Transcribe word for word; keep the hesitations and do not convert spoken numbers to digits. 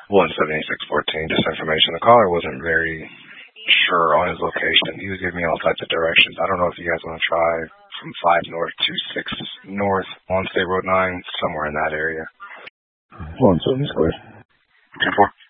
one seventy-six fourteen, just information. The caller wasn't very sure on his location. He was giving me all types of directions. I don't know if you guys want to try from five north to six north on State Road nine, somewhere in that area. one seventy square. ten four.